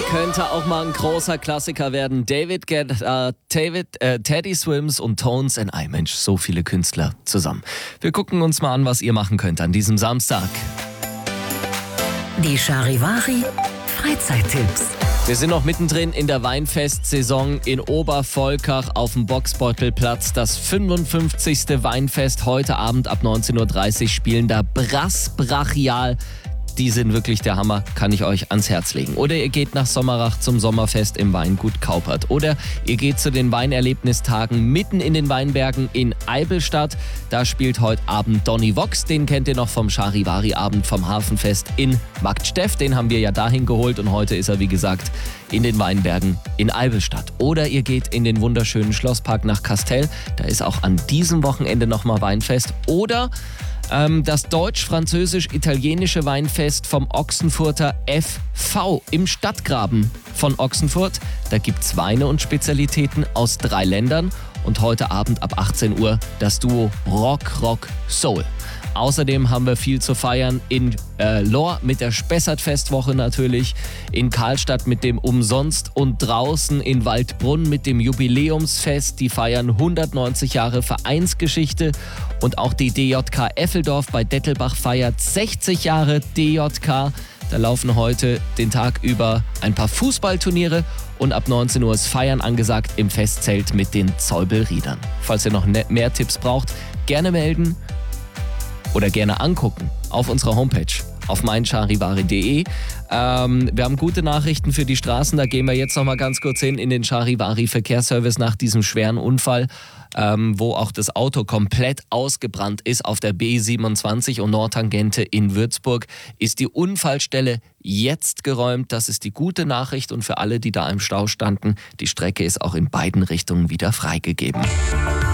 Könnte auch mal ein großer Klassiker werden. Teddy Swims und Tones and I. Mensch, so viele Künstler zusammen. Wir gucken uns mal an, was ihr machen könnt an diesem Samstag. Die Charivari Freizeittipps. Wir sind noch mittendrin in der Weinfestsaison in Obervolkach auf dem Boxbeutelplatz. Das 55. Weinfest. Heute Abend ab 19.30 Uhr spielen da Brass Brachial. Die sind wirklich der Hammer, kann ich euch ans Herz legen. Oder ihr geht nach Sommerach zum Sommerfest im Weingut Kaupert. Oder ihr geht zu den Weinerlebnistagen mitten in den Weinbergen in Eibelstadt. Da spielt heute Abend Donny Vox. Den kennt ihr noch vom Charivari-Abend vom Hafenfest in Marktsteff. Den haben wir ja dahin geholt und heute ist er, wie gesagt, in den Weinbergen in Eibelstadt. Oder ihr geht in den wunderschönen Schlosspark nach Kastel. Da ist auch an diesem Wochenende nochmal Weinfest. Oder das deutsch-französisch-italienische Weinfest vom Ochsenfurter FV im Stadtgraben von Ochsenfurt. Da gibt's Weine und Spezialitäten aus 3 Ländern. Und heute Abend ab 18 Uhr das Duo Rock Rock Soul. Außerdem haben wir viel zu feiern in Lohr mit der Spessart-Festwoche natürlich, in Karlstadt mit dem Umsonst und draußen in Waldbrunn mit dem Jubiläumsfest. Die feiern 190 Jahre Vereinsgeschichte und auch die DJK Effeldorf bei Dettelbach feiert 60 Jahre DJK. Da laufen heute den Tag über ein paar Fußballturniere und ab 19 Uhr ist Feiern angesagt im Festzelt mit den Zäubelriedern. Falls ihr noch mehr Tipps braucht, gerne melden. Oder gerne angucken auf unserer Homepage auf meincharivari.de. Wir haben gute Nachrichten für die Straßen. Da gehen wir jetzt noch mal ganz kurz hin in den Charivari Verkehrsservice nach diesem schweren Unfall, wo auch das Auto komplett ausgebrannt ist auf der B27 und Nordtangente in Würzburg. Ist die Unfallstelle jetzt geräumt. Das ist die gute Nachricht und für alle, die da im Stau standen, die Strecke ist auch in beiden Richtungen wieder freigegeben.